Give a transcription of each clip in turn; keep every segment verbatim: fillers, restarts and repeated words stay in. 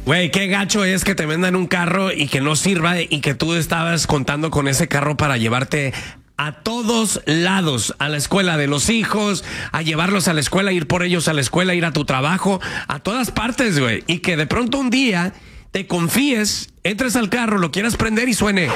Güey, qué gacho es que te vendan un carro y que no sirva y que tú estabas contando con ese carro para llevarte a todos lados, a la escuela de los hijos, a llevarlos a la escuela, ir por ellos a la escuela, ir a tu trabajo, a todas partes, güey. Y que de pronto un día te confíes, entres al carro, lo quieras prender y suene.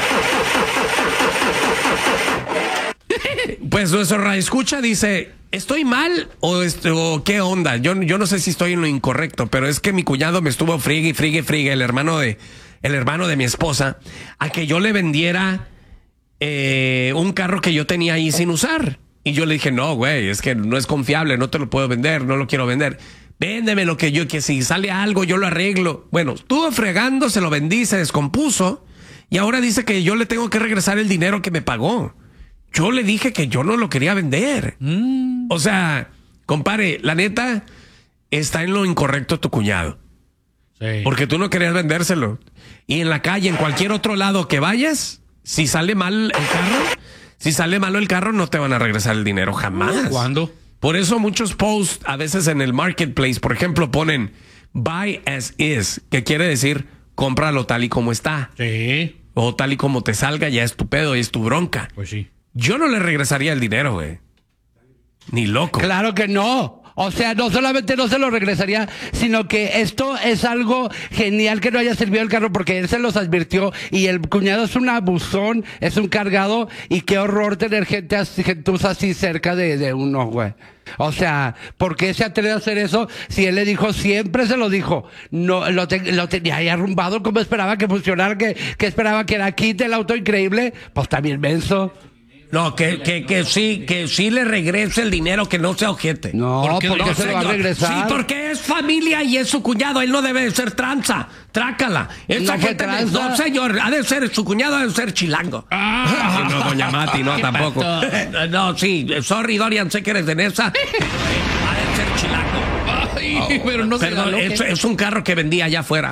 Pues nuestro radioescucha dice, ¿estoy mal o, esto, o qué onda? Yo, yo no sé si estoy en lo incorrecto, pero es que mi cuñado me estuvo friegue, friegue, friegue, el hermano de, el hermano de mi esposa, a que yo le vendiera eh, un carro que yo tenía ahí sin usar. Y yo le dije, no, güey, es que no es confiable, no te lo puedo vender, no lo quiero vender. Véndeme lo que yo, que si sale algo yo lo arreglo. Bueno, estuvo fregando, se lo vendí, se descompuso y ahora dice que yo le tengo que regresar el dinero que me pagó. Yo le dije que yo no lo quería vender. Mm. O sea, compadre, la neta, está en lo incorrecto tu cuñado. Sí. Porque tú no querías vendérselo. Y en la calle, en cualquier otro lado que vayas, si sale mal el carro, si sale malo el carro, no te van a regresar el dinero jamás. ¿Cuándo? Por eso muchos posts, a veces en el marketplace, por ejemplo, ponen buy as is, que quiere decir cómpralo tal y como está. Sí. O tal y como te salga, ya es tu pedo y es tu bronca. Pues sí. Yo no le regresaría el dinero, güey. Ni loco. Claro que no. O sea, no solamente no se lo regresaría, sino que esto es algo genial que no haya servido el carro porque él se los advirtió y el cuñado es un abusón, es un cargado y qué horror tener gente así, gentuza así cerca de, de uno, güey. O sea, ¿por qué se atreve a hacer eso? Si él le dijo, siempre se lo dijo. No, lo, te, lo tenía ahí arrumbado, como esperaba que funcionara, que, que esperaba que era kit el auto increíble. Pues también menso. No, que, que, que sí, que sí le regrese el dinero, que no sea ojete. No, porque, porque no, se lo va a regresar. Sí, porque es familia y es su cuñado, él no debe de ser tranza, trácala. Esa no, gente de, no, señor, ha de ser, su cuñado ha de ser chilango. Ah, no, doña Mati, no, tampoco. No, sí, sorry, Dorian, sé que eres de Nesa. Ha de ser chilango. Ay, oh, pero no perdón, se es, es un carro que vendía allá afuera.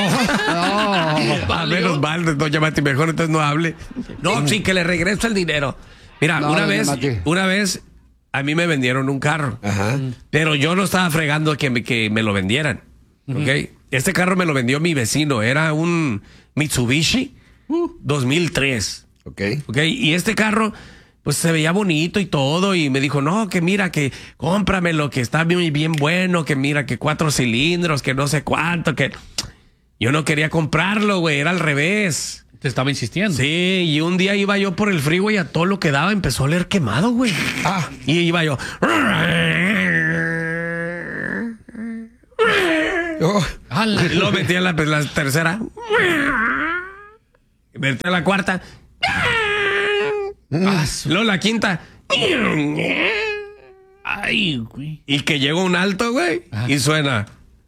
Oh. Oh. A menos mal, doña Mati, mejor entonces no hable. No, sí, que le regrese el dinero. Mira, no, una vez, Mati. una vez a mí me vendieron un carro. Ajá. Pero yo no estaba fregando que me, que me lo vendieran. Uh-huh. ¿Okay? Este carro me lo vendió mi vecino. Era un Mitsubishi uh. dos mil tres. Okay. Ok. Y este carro, pues se veía bonito y todo, y me dijo, no, que mira, que cómpramelo, que está muy bien bueno, que mira, que cuatro cilindros, que no sé cuánto, que... Yo no quería comprarlo, güey, era al revés. Te estaba insistiendo. Sí, y un día iba yo por el freeway y a todo lo que daba empezó a oler quemado, güey. Ah. Y iba yo... Oh. Y luego metí a la, la tercera. Metí a la cuarta. Ah, luego la quinta. Ay, güey. Y que llega un alto, güey. Ah. Y suena.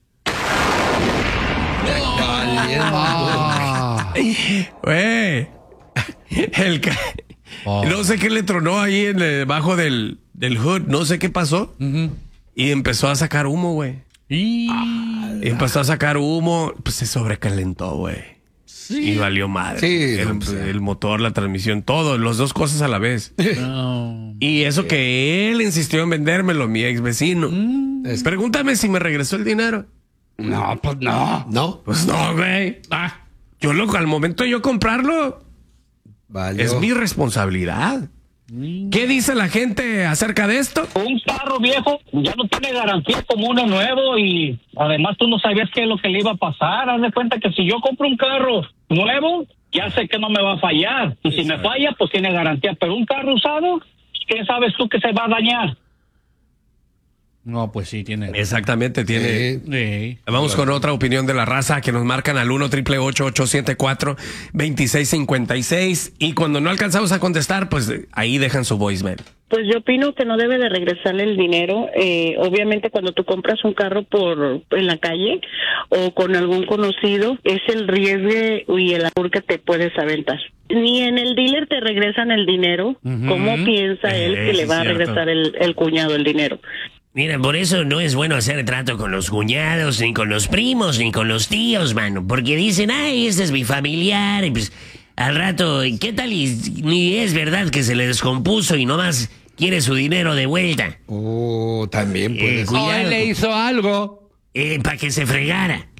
Güey. El ca... oh. No sé qué le tronó ahí en el, debajo del, del hood. No sé qué pasó. Uh-huh. Y empezó a sacar humo, güey. Y... Ah, y empezó a sacar humo. Pues se sobrecalentó, güey. Sí. Y valió madre. Sí, el, pues, el motor, la transmisión, todo, las dos cosas a la vez. No. Y eso que él insistió en vendérmelo, mi ex vecino. Mm. Pregúntame si me regresó el dinero. No, pues no. No. Pues no, güey. Ah, yo lo, al momento de yo comprarlo, valió. Es mi responsabilidad. ¿Qué dice la gente acerca de esto? Un carro viejo ya no tiene garantía como uno nuevo y además tú no sabías qué es lo que le iba a pasar. Haz de cuenta que si yo compro un carro nuevo, ya sé que no me va a fallar. Y si me falla, pues tiene garantía. Pero un carro usado, ¿qué sabes tú que se va a dañar? No, pues sí, tiene. Exactamente, tiene. Sí. Sí. Vamos con otra opinión de la raza que nos marcan al uno, triple ocho, ocho siete cuatro, dos seis cinco seis. Y cuando no alcanzamos a contestar, pues ahí dejan su voicemail. Pues yo opino que no debe de regresarle el dinero. Eh, obviamente cuando tú compras un carro por en la calle o con algún conocido, es el riesgo y el apuro que te puedes aventar. Ni en el dealer te regresan el dinero. Uh-huh. ¿Cómo piensa él eh, que le va a regresar el, el cuñado el dinero? Mira, por eso no es bueno hacer trato con los cuñados, ni con los primos, ni con los tíos, mano. Porque dicen, ay, este es mi familiar, y pues al rato, ¿qué tal? Y ni es verdad que se le descompuso y nomás quiere su dinero de vuelta. Oh, también puede ser. O él le hizo algo. Eh, para que se fregara.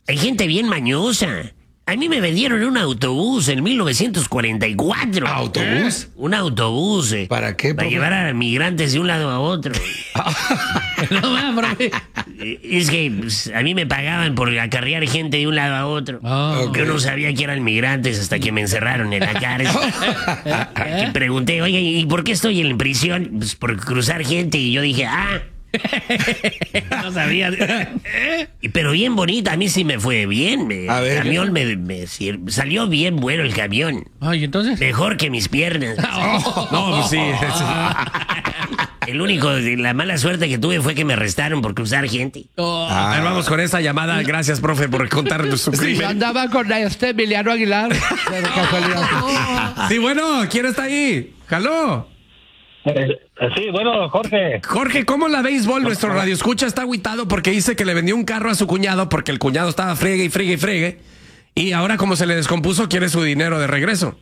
Hay gente bien mañosa. A mí me vendieron un autobús en mil novecientos cuarenta y cuatro. ¿Autobús? Un autobús. eh, ¿Para qué, Para profe? llevar a migrantes de un lado a otro. No más, profe. Eh, Es que pues, a mí me pagaban por acarrear gente de un lado a otro. Ah, Yo no sabía que eran migrantes hasta que me encerraron en la cárcel. Y pregunté, oye, ¿y por qué estoy en prisión? Pues por cruzar gente. Y yo dije, ah. No sabía. Y pero bien bonita, a mí sí me fue bien. me- A ver. El camión me, me sir- salió bien bueno el camión. Ay, entonces. Mejor que mis piernas. No, pues sí. sí. El único, la mala suerte que tuve fue que me arrestaron por cruzar gente. Oh, A ver, vamos con esta llamada. Gracias, profe, por contarnos su Yo crimen. andaba con este Emiliano Aguilar. De casualidad. Sí, bueno, ¿quién está ahí? ¡Jaló! Eh, sí, bueno, Jorge. Jorge, ¿cómo la béisbol? Nuestro radioescucha está agüitado porque dice que le vendió un carro a su cuñado porque el cuñado estaba friegue y friegue y friegue. Y ahora, como se le descompuso, quiere su dinero de regreso.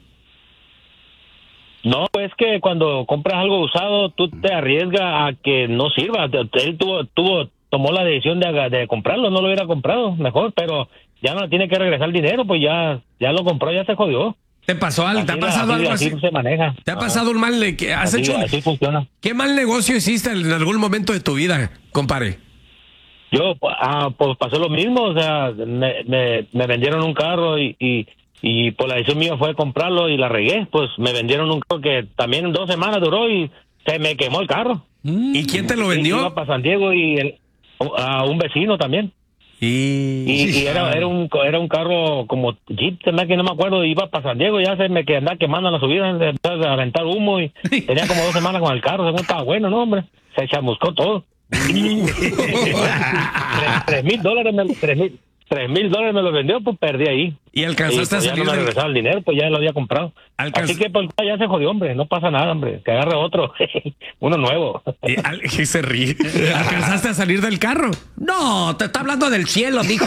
No, es que cuando compras algo usado, tú te arriesgas a que no sirva. Él tuvo, tuvo, tomó la decisión de, aga- de comprarlo, no lo hubiera comprado, mejor, pero ya no le tiene que regresar el dinero, pues ya, ya lo compró, ya se jodió. ¿Te pasó algo? ¿Te ha Así- pasado así- algo así? así se maneja. ¿Te ha Ajá. pasado un mal de que has Así, hecho? un- así funciona. ¿Qué mal negocio hiciste en algún momento de tu vida, compadre? Yo, ah, pues pasó lo mismo, o sea, me, me, me vendieron un carro y, y, y por la decisión mía fue comprarlo y la regué, pues me vendieron un carro que también en dos semanas duró y se me quemó el carro. ¿Y quién te lo Iba vendió? para San Diego y el- a un vecino también. Y... Y, y era, era un era un carro como Jeep, se me que no me acuerdo, iba para San Diego, ya se me que andaba quemando en la subida, empezó a aventar humo y tenía como dos semanas con el carro, según estaba bueno, no hombre, se chamuscó todo. tres, tres mil dólares me, tres mil, tres mil dólares me lo vendió, pues perdí ahí. ¿Y alcanzaste Y, pues, a ya salir no me del- regresaba el dinero, pues ya lo había comprado. Alcanz- Así que pues ya se jodió, hombre, no pasa nada, hombre, que agarre otro, uno nuevo. Y, al- y se ríe. ¿Alcanzaste a salir del carro? No, te está hablando del cielo, dijo.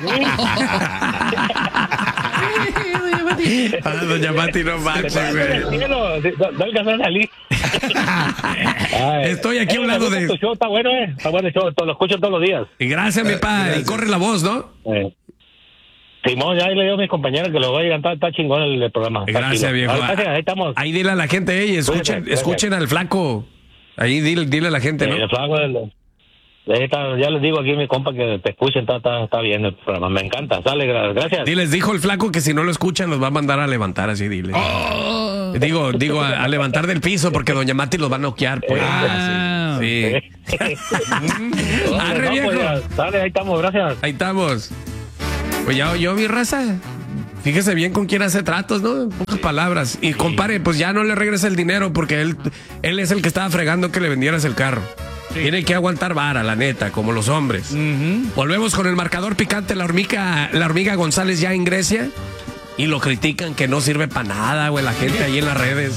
Ah, doña Mati, no manches, güey. No, no alcanzó a salir. Ay. Estoy aquí a un Eh, lado me gusta de- tu show, está bueno, eh. Está bueno el show, lo escucho todos los días. Y gracias, mi padre. Y corre la voz, ¿no? Eh. Simón, ya ahí le digo a mis compañeros que lo voy a cantar, está chingón el, el programa. Está Gracias, chido. viejo. Ahí, gracias, ahí estamos. Ahí dile a la gente, ey, escuchen, Cuídate, escuchen al flaco. Ahí dile, dile a la gente, Eh, ¿no? el flaco del- ahí está, ya les digo aquí a mi compa que te escuchen, está, está, está bien el programa, me encanta, sale, gra- gracias. Diles, dijo el flaco que si no lo escuchan los va a mandar a levantar, así dile. Digo, digo, a, a levantar del piso porque doña Mati los va a noquear, pues. Ah. Sí. Arre, No, viejo. pues, ya, sale, ahí estamos, gracias. Ahí estamos. Pues ya, yo vi raza. Fíjese bien con quién hace tratos, ¿no? En pocas palabras. Y compare, pues ya no le regresa el dinero porque él, él es el que estaba fregando que le vendieras el carro. Tiene que aguantar vara, la neta, como los hombres. Volvemos con el marcador picante. La hormiga, la hormiga González ya en Grecia. Y lo critican que no sirve para nada, güey, la gente ahí en las redes.